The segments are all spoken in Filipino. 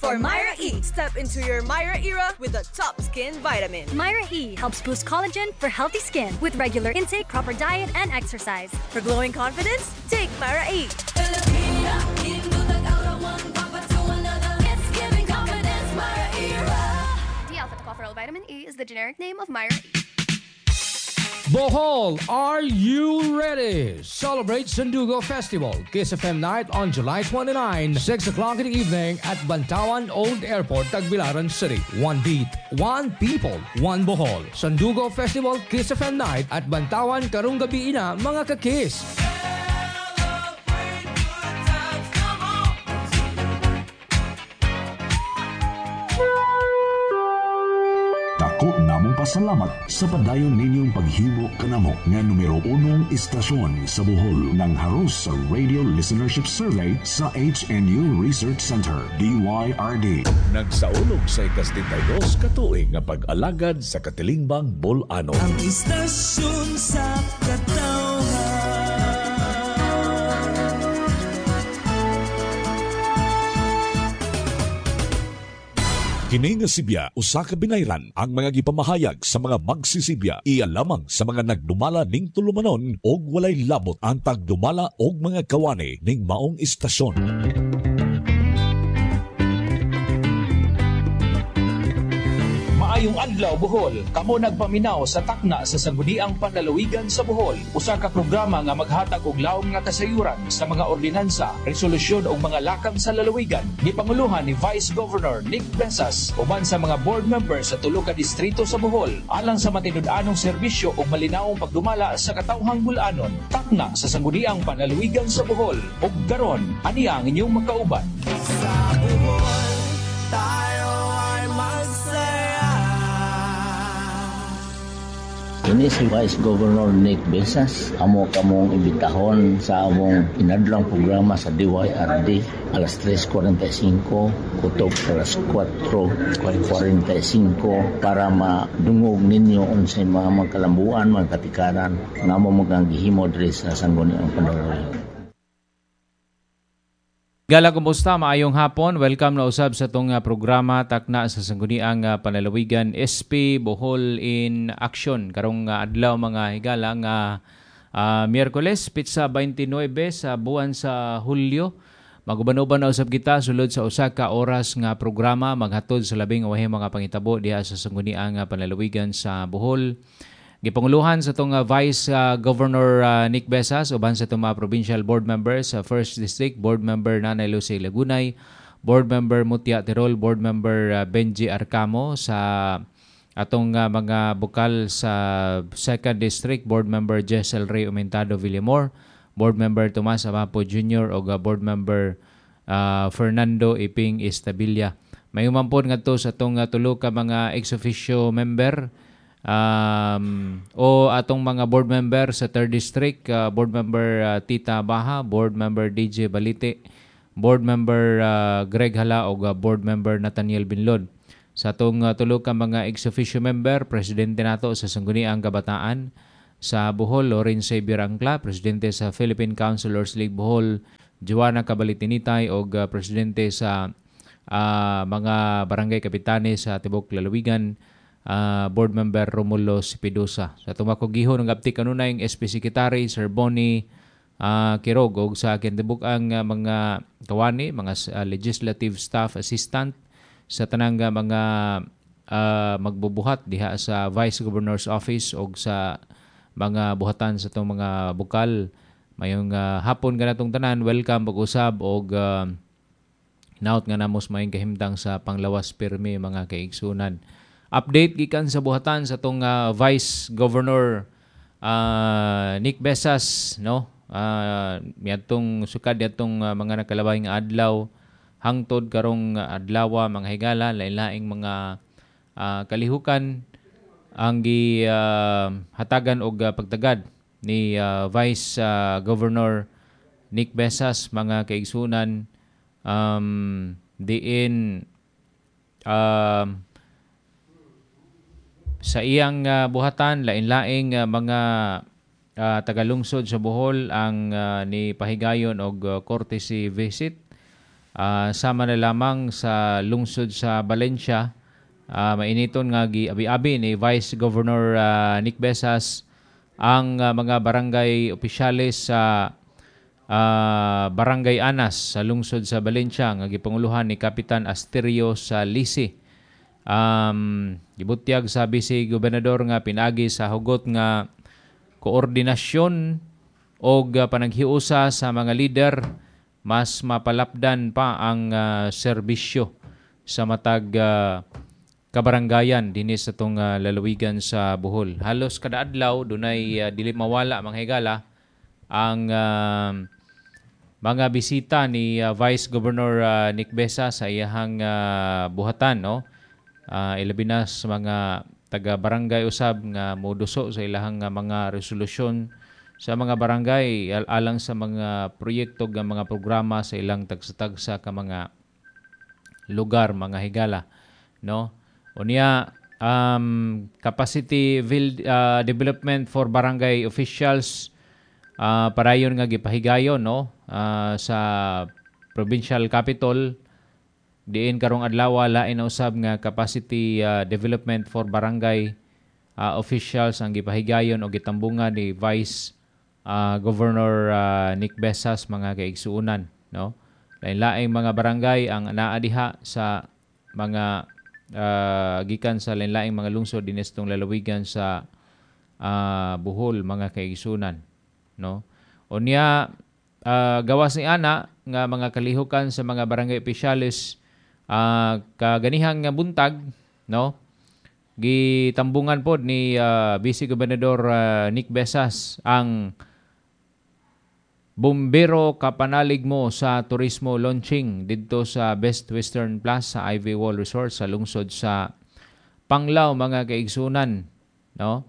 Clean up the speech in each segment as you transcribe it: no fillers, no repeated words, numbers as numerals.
for Myra E. Step into your Myra era with the top skin vitamin. Myra E helps boost collagen for healthy skin with regular intake, proper diet, and exercise. For glowing confidence, take Myra E. D-alpha-tocopherol vitamin E is the generic name of Myra E. Bohol, are you ready? Celebrate Sandugo Festival, Kiss FM Night on July 29, 6 o'clock in the evening at Bantawan Old Airport, Tagbilaran City. One beat, one people, one Bohol. Sandugo Festival, Kiss FM Night at Bantawan karong gabi ina, mga ka-kiss. Dako namong pasalamat sa padayon ninyong paghimo kanamo nga numero 1 istasyon sa Bohol ng haros sa Radio Listenership Survey sa HNU Research Center, DYRD. Nagsaulog sa ika-72 katuig nga pag-alagad sa Katilingbang Bolano. Ang istasyon sa katawhan. Kini nga Sibya, usa ka binayran ang mga gipamahayag sa mga magsisibya. Iya lamang sa mga nagdumala ning tulumanon og walay labot ang pagdumala og mga kawani ning maong istasyon. Maayong adlaw Bohol, kamo nagpaminaw sa takna sa Sangguniang Panlalawigan sa Bohol. Usa ka programa nga maghatag og laom nga kasayuran sa mga ordinansa, resolusyon ug mga lakang sa lalawigan. Gipanguluhan ni Vice Governor Nick Besas uban sa mga board members sa tulo ka distrito sa Bohol alang sa matinud-anong serbisyo ug malinawong pagdumala sa katawhang bulanon. Takna sa Sangguniang Panlalawigan sa Bohol. Ug karon, ani ang inyong makauban. Sa Bohol, tayo ay magsaya. Ini si Vice Governor Nick Besas. Amo kamong imbitahon sa among inadlang programa sa DYRD alas 3:45 kutob alas 4:45 para madungog ninyo unsay mga magkalambuan, mga katikaran nga amo magangihimo diri sa Sangguniang Panlalawigan. Gala, kumusta? Maayong hapon. Welcome na usab sa itong programa takna sa Sangguniang Panlalawigan SP Bohol in Action. Karong adlaw mga higala nga Miyerkules, pitsa 29 sa buwan sa Hulyo. Maguban-uban na usab kita sulod sa usa ka oras nga programa maghatod sa labing uwahing mga pangitabo diha sa Sangguniang Panlalawigan sa Bohol. Gipanguluhan sa itong Vice Governor Nick Besas uban sa itong mga provincial board members sa 1st District, Board Member Nanay Lucy Lagunay, Board Member Mutia Tirol, Board Member Benji Arcamo, sa atong mga bukal sa 2nd District, Board Member Jessel Ray Umentado Villamor, Board Member Tomas Amapo Jr. o Board Member Fernando Iping Estabilia. May umampon nga to sa itong tulo ka mga ex-officio member o atong mga board member sa 3rd District, Board Member Tita Baha, Board Member DJ Balite, Board Member Greg Hala o Board Member Nathaniel Binlod. Sa atong tulo ka mga ex-officio member, Presidente nato sa Sangguniang Kabataan sa Bohol, Lawrence Xavier Angla, Presidente sa Philippine Councilors League Bohol, Joanna Cabalitinitay o Presidente sa mga barangay kapitanes sa Tibok Lalawigan, Board Member Romulo Sipidusa. Sa tumakogihon ng abti kanunay ang SP Secretary Sir Bonnie Kirog o sa kindibuk ang mga kawani, mga legislative staff assistant sa tanang mga magbubuhat diha sa Vice Governor's Office o sa mga buhatan sa itong mga bukal. Mayong hapon ka na itong tanan, welcome pag-usab o naot nga namos mayong kahimtang sa panglawas pirmi mga kaigsunan. Update gikan sa buhatan sa tong Vice Governor Nick Besas, no? Miadtong sukad yatong mga nakalabay nga adlaw hangtod karong adlaw mga higala lain-laing mga kalihukan ang hatagan og pagtagad ni Vice Governor Nick Besas mga kaigsunan diin sa iyang buhatan, lain-laing mga tagalungsod sa Bohol ang ni pahigayon og courtesy visit sama na lamang sa lungsod sa Valencia, mainiton nga abi-abi ni Vice Governor Nick Besas ang mga barangay opisyalis sa Barangay Anas sa lungsod sa Valencia nga gipanguluhan ni Kapitan Asterio sa Lisi. Gibutyag sa Vice Gobernador nga pinagi sa hugot nga koordinasyon o panaghiusa sa mga leader mas mapalapdan pa ang serbisyo sa matag kabarangayan dinis sa itong lalawigan sa Bohol. Halos kada adlaw dunay dili mawala mga higala ang mga bisita ni Vice Governor Nick Besa sa iyahang buhatan, no? Ilabi na sa mga taga-barangay usab nga moduso sa ilahang mga resolusyon sa mga barangay alang sa mga proyekto ng mga programa sa ilang tagsa-tagsa ka mga lugar, mga higala, no? Unya capacity development for barangay officials parayon nga gipahigayon, no? Sa provincial capital diin karong adlaw lain na usab nga capacity development for barangay officials ang gipahigayon o gitambungan ni Vice Governor Nick Besas, mga kaigsuunan, no? Lain-laing mga barangay ang naa diha sa mga gikan sa lain-laing mga lungsod dinis tong lalawigan sa Bohol, mga kaigsuunan, no? Unya gawas ni ana nga mga kalihukan sa mga barangay opisyalis kaganihang nga buntag, no? Gitambungan pod ni Vice Gobernador Nick Besas ang Bumbero Kapanalig mo sa turismo launching dito sa Best Western Plus sa Ivy Wall Resort sa lungsod sa Panglao, mga kaigsunan, no?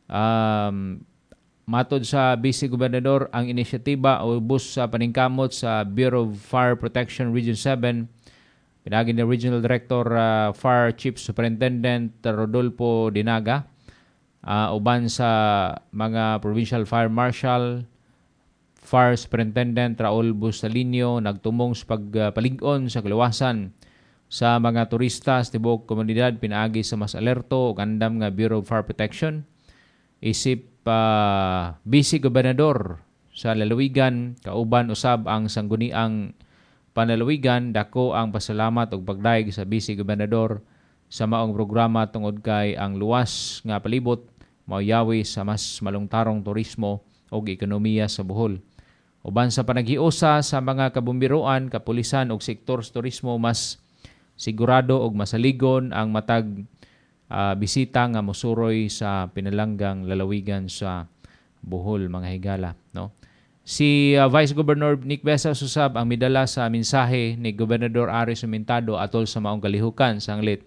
Matod sa Vice Gobernador ang inisyatiba o bus sa paningkamot sa Bureau of Fire Protection Region 7 pinagi ni Regional Director Fire Chief Superintendent Rodolfo Dinaga, uban sa mga Provincial Fire Marshal, Fire Superintendent Raul Bustalinio nagtumong sa pagpalig-on sa kaluwasan sa mga turista sa tibuok komunidad pinaagi sa mas alerto o gandam nga Bureau of Fire Protection. Isip Vice Gobernador sa lalawigan kauban usab ang sangguniang panlalawigan, dako ang pasalamat ug pagdaig sa Vice Gobernador sa maong programa tungod kay ang luwas nga palibot mayawi sa mas malungtarong turismo ug ekonomiya sa Bohol. Uban sa panaghiusa sa mga kabumbiroan, kapulisan ug sektor sa turismo, mas sigurado ug masaligon ang matag bisita nga mosuroy sa pinalanggang lalawigan sa Bohol, mga higala, no? Si Vice Governor Nick Besas usab ang midala sa mensahe ni Gobernador Aris Humintado atol sa maong kalihukan sanglit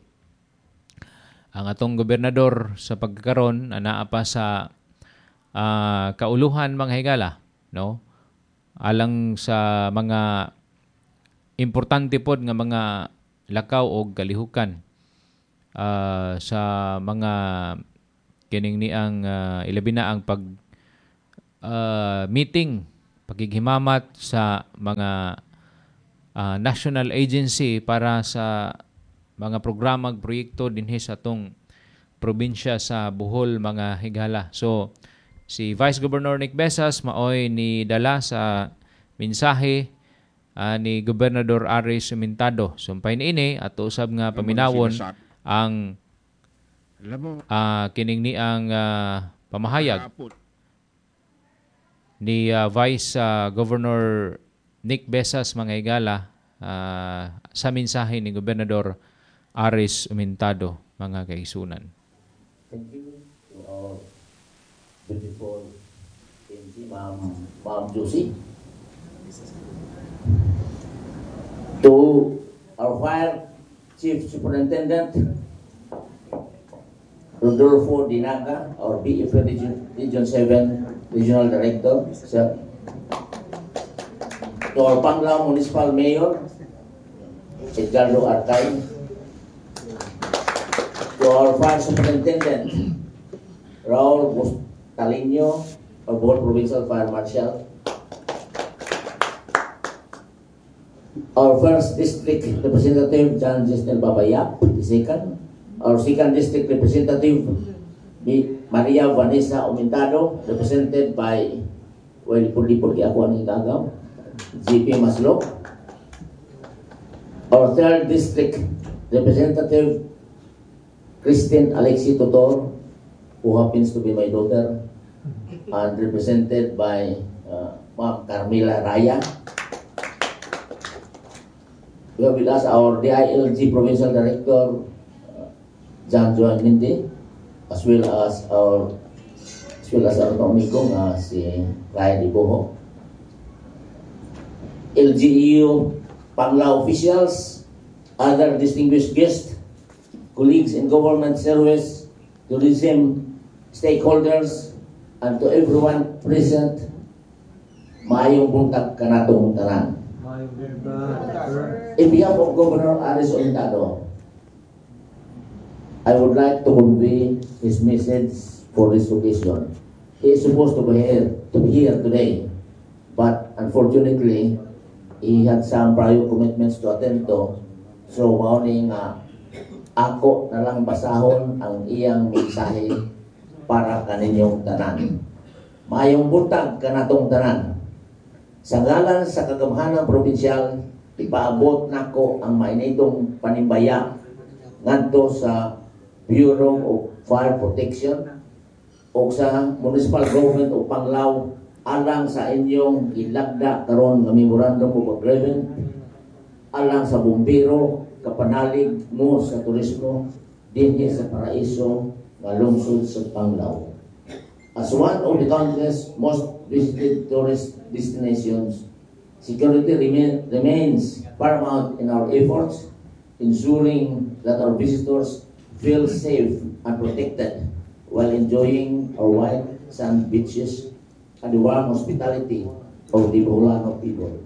ang atong gobernador sa pagkakaron anaa pa sa kauluhan, mga higala, no? Alang sa mga importante pod nga mga lakaw o kalihukan sa mga kining niang ilabi na ang pag meeting, paghihimamat sa mga national agency para sa mga programa ug proyekto dinhi sa atong probinsya sa Bohol, mga higala. So si Vice Governor Nick Besas maoy ni dala sa mensahe ni Gobernador Aris Humintado. Sumpay niini at usab nga paminawon ang kining niang pamahayag ni Vice Governor Nick Besas, mga higala, sa mensahe ni Gobernador Aris Humintado, mga kaigsunan. Thank you to our beautiful PNG, Ma'am Josie. To our Fire Chief Superintendent Rodolfo Dinaga, our BF Region 7 Regional Director, sir. To our Panglao Municipal Mayor Edgardo Arcay. To our Fire Superintendent Raul Bustalinio, our Bohol Provincial Fire Marshal. Our first district representative, John Gisnel Babayap, the second. Our second district representative, Maria Vanessa Omintado, represented by, well, puli-puli ako ang igagaw, GP Maslow. Our third district representative, Christine Alexi Totor, who happens to be my daughter, and represented by Ma'am Carmela Raya. We have with us our DILG Provincial Director, John Joan Mindi, as well as our amigo si Raya Diboho. LGU Panglao officials, other distinguished guests, colleagues in government service, tourism stakeholders, and to everyone present, maayong buntag kanatong tanan. In behalf of Governor Aris Olintado, I would like to convey his message for this occasion. He is supposed to be here today, but unfortunately, he had some prior commitments to attend to. So, mauning ako na lang basahon ang iyang mensahe para kaninyong tanan. Maayong buntag kanatong tanan. Sa ngalan sa kagamhanang probinsyal, ipaabot nako ang mainitong panimbaya ngadto sa Bureau of Fire Protection o sa Municipal Government of Panglao alang sa inyong ilagda karon nga Memorandum of Agreement, alang sa bumbero kapanalig mo sa turismo dinhi sa Paraiso nga lungsod sa Panglao. As one of the country's most visited tourist destinations, security remains paramount in our efforts, ensuring that our visitors feel safe and protected while enjoying our wide sand beaches and the warm hospitality of the Boholano people.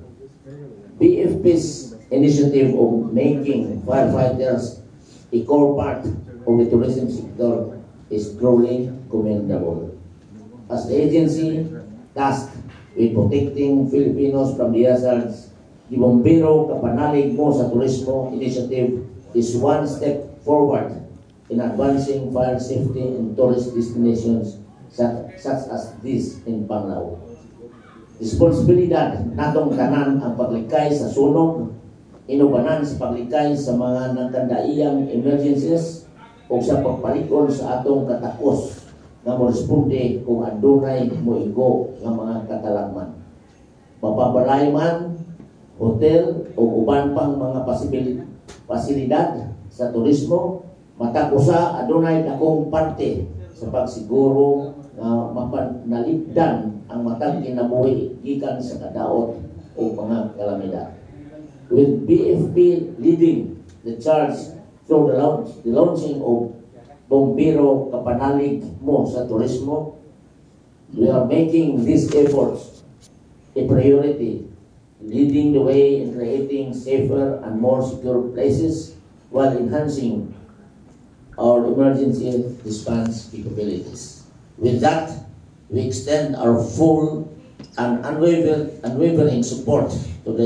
BFP's initiative of making firefighters a core part of the tourism sector is truly commendable. As the agency tasked with protecting Filipinos from the hazards, the Bombero Kapanalig Mo sa Turismo initiative is one step forward in advancing fire safety in tourist destinations such as this in Panglao. Responsibilidad natong tanan ang paglikay sa sunog, inubanan sa paglikay sa mga nagkandaiyang emergencies o sa pagpalikon sa atong katakos nga moresponde kung adunay moigo nga mga katalagman. Mapabalay man, hotel o uban pang mga pasilidad sa turismo, matakusa adunay dakong parte sa pagsiguro nga mapanalipdan ang matang kinabuhi gikan sa kadaot o mga kalamidad. With BFP leading the charge through the launching of Bombero Kapanalig Mo sa Turismo, we are making these efforts a priority, leading the way in creating safer and more secure places while enhancing our emergency response capabilities. With that, we extend our full and unwavering support to the